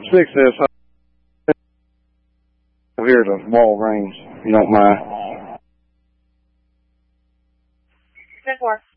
fix this over here to Walgreens, if you don't mind. 10-4.